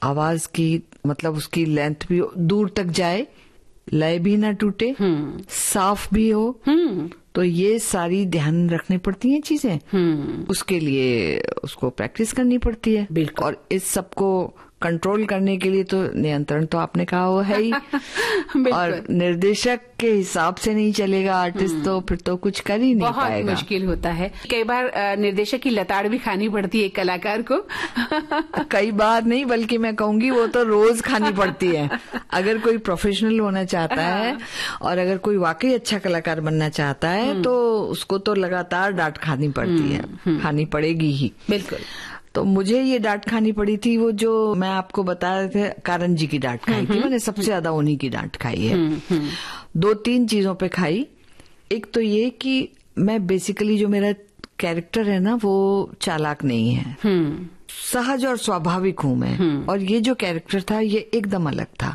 आवाज की मतलब उसकी लेंथ भी दूर तक जाए, लय भी ना टूटे, साफ भी हो, तो ये सारी ध्यान रखनी पड़ती हैं चीजें। उसके लिए उसको प्रैक्टिस करनी पड़ती है। बिल्कुल। और इस सबको कंट्रोल करने के लिए तो नियंत्रण तो आपने कहा वो है ही। और निर्देशक के हिसाब से नहीं चलेगा आर्टिस्ट तो फिर तो कुछ कर ही नहीं पाएगा। बहुत मुश्किल होता है। कई बार निर्देशक की लताड़ भी खानी पड़ती है एक कलाकार को। कई बार नहीं, बल्कि मैं कहूंगी वो तो रोज खानी पड़ती है। अगर कोई प्रोफेशनल होना चाहता है और अगर कोई वाकई अच्छा कलाकार बनना चाहता है तो उसको तो लगातार डांट खानी पड़ती है, खानी पड़ेगी ही। बिल्कुल। तो मुझे ये डांट खानी पड़ी थी, वो जो मैं आपको बता रहे थे कारण जी की डांट खाई थी मैंने, सबसे ज्यादा उन्हीं की डांट खाई है। 2-3 चीजों पे खाई। एक तो ये कि मैं बेसिकली जो मेरा कैरेक्टर है ना वो चालाक नहीं है, सहज और स्वाभाविक हूं मैं। और ये जो कैरेक्टर था ये एकदम अलग था।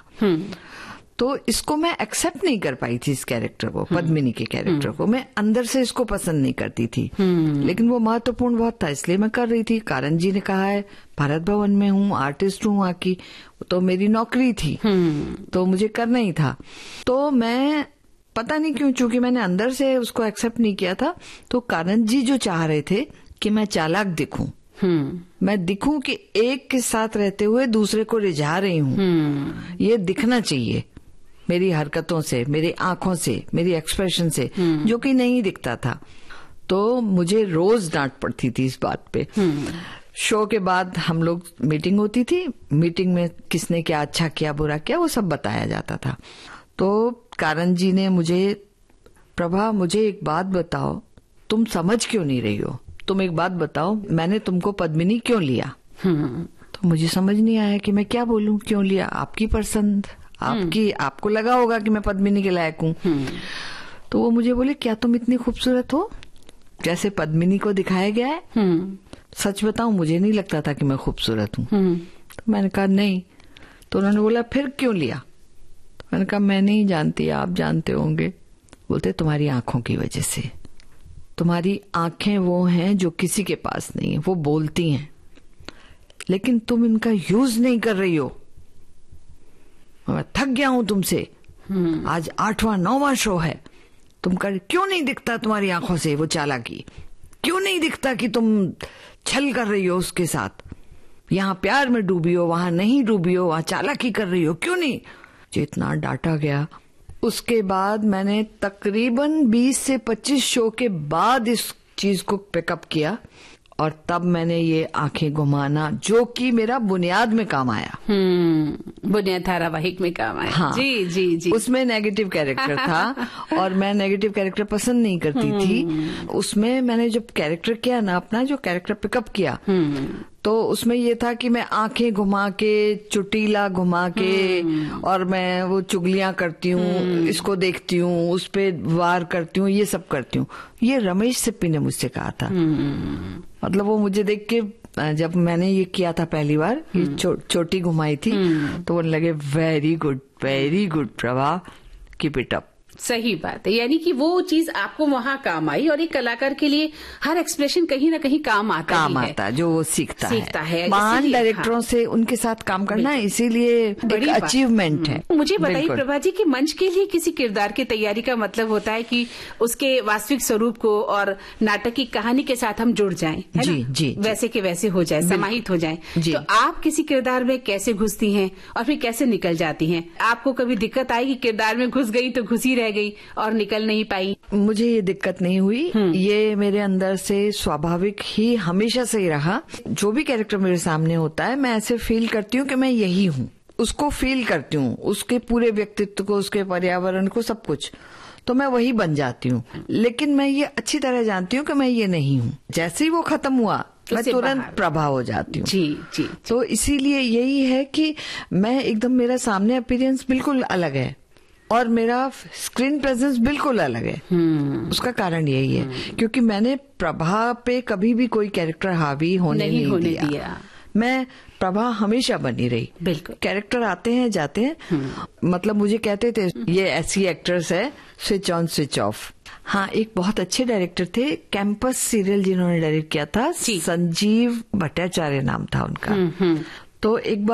तो इसको मैं एक्सेप्ट नहीं कर पाई थी, इस कैरेक्टर को, पद्मिनी के कैरेक्टर को। मैं अंदर से इसको पसंद नहीं करती थी, लेकिन वो महत्वपूर्ण बहुत था इसलिए मैं कर रही थी। कारण जी ने कहा है भारत भवन में हूँ, आर्टिस्ट हूँ वहां की, तो मेरी नौकरी थी, तो मुझे करना ही था। तो मैं पता नहीं क्यों, चूंकि मैंने अंदर से उसको एक्सेप्ट नहीं किया था, तो कारण जी जो चाह रहे थे कि मैं चालाक दिखूं, मैं दिखूं कि एक के साथ रहते हुए दूसरे को रिझा रही हूं, ये दिखना चाहिए मेरी हरकतों से, मेरी आंखों से, मेरी एक्सप्रेशन से, जो कि नहीं दिखता था। तो मुझे रोज डांट पड़ती थी इस बात पे। शो के बाद हम लोग मीटिंग होती थी, मीटिंग में किसने क्या अच्छा किया बुरा किया वो सब बताया जाता था। तो कारण जी ने मुझे, प्रभा मुझे एक बात बताओ, तुम समझ क्यों नहीं रही हो, तुम एक बात बताओ, मैंने तुमको पद्मिनी क्यों लिया? तो मुझे समझ नहीं आया कि मैं क्या बोलूं, क्यों लिया, आपकी पसंद, आपको लगा होगा कि मैं पद्मिनी के लायक हूं। तो वो मुझे बोले क्या तुम इतनी खूबसूरत हो जैसे पद्मिनी को दिखाया गया है? सच बताऊं मुझे नहीं लगता था कि मैं खूबसूरत हूं। तो मैंने कहा नहीं। तो उन्होंने बोला फिर क्यों लिया? तो मैंने कहा मैं नहीं जानती, आप जानते होंगे। बोलते तुम्हारी आंखों की वजह से, तुम्हारी आंखें वो हैं जो किसी के पास नहीं है, वो बोलती हैं लेकिन तुम इनका यूज नहीं कर रही हो। मैं थक गया हूं तुमसे, आज 8वां 9वां शो है, तुम कर क्यों नहीं दिखता तुम्हारी आंखों से वो चालाकी? क्यों नहीं दिखता कि तुम छल कर रही हो उसके साथ? यहाँ प्यार में डूबी हो, वहां नहीं डूबी हो, वहां चालाकी कर रही हो, क्यों नहीं? जितना डांटा गया। उसके बाद मैंने तकरीबन 20 से 25 शो के बाद इस चीज को पिकअप किया और तब मैंने ये आंखें घुमाना, जो कि मेरा बुनियाद में काम आया, बुनियाद धारावाहिक में काम आया। हाँ, जी जी जी। उसमें नेगेटिव कैरेक्टर था और मैं नेगेटिव कैरेक्टर पसंद नहीं करती थी। उसमें मैंने जब कैरेक्टर किया ना, अपना जो कैरेक्टर पिकअप किया, तो उसमें ये था कि मैं आंखें घुमा के, चुटीला घुमा के, और मैं वो चुगलियां करती हूँ, इसको देखती हूँ, उस पे वार करती हूँ, ये सब करती हूँ। ये रमेश सिप्पी ने मुझसे कहा था। मतलब वो मुझे देख के, जब मैंने ये किया था पहली बार, ये चोटी घुमाई थी, तो वो लगे very good Prabha, keep it up. सही बात है, यानी कि वो चीज आपको वहाँ काम आई। और एक कलाकार के लिए हर एक्सप्रेशन कहीं ना कहीं काम आता है, जो वो सीखता है। महान डायरेक्टरों हाँ, से उनके साथ काम करना इसीलिए एक अचीवमेंट है। मुझे बताइए प्रभा जी कि मंच के लिए किसी किरदार की तैयारी का मतलब होता है कि उसके वास्तविक स्वरूप को और नाटक की कहानी के साथ हम जुड़ जाएं, है जी, ना? जी, वैसे के वैसे हो जाए, समाहित हो जाए। तो आप किसी किरदार में कैसे घुसती हैं और फिर कैसे निकल जाती हैं? आपको कभी दिक्कत आई कि किरदार में घुस गई तो घुसी रह गई और निकल नहीं पाई? मुझे ये दिक्कत नहीं हुई, ये मेरे अंदर से स्वाभाविक ही हमेशा से ही रहा। जो भी कैरेक्टर मेरे सामने होता है मैं ऐसे फील करती हूँ कि मैं यही हूँ, उसको फील करती हूँ, उसके पूरे व्यक्तित्व को, उसके पर्यावरण को, सब कुछ, तो मैं वही बन जाती हूँ। लेकिन मैं ये अच्छी तरह जानती हूँ कि मैं ये नहीं हूँ। जैसे ही वो खत्म हुआ मैं तुरंत प्रभा हो जाती हूँ। जी। तो इसीलिए यही है कि मैं एकदम, मेरा सामने अपीयरेंस बिल्कुल अलग है और मेरा स्क्रीन प्रेजेंस बिल्कुल अलग है। उसका कारण यही है क्योंकि मैंने प्रभा पे कभी भी कोई कैरेक्टर हावी होने नहीं दिया। मैं प्रभा हमेशा बनी रही। बिल्कुल। कैरेक्टर आते हैं जाते हैं, मतलब मुझे कहते थे ये ऐसी एक्ट्रेस है, स्विच ऑन स्विच ऑफ। हाँ, एक बहुत अच्छे डायरेक्टर थे, कैंपस सीरियल जिन्होंने डायरेक्ट किया था, संजीव भट्टाचार्य नाम था उनका। तो एक बार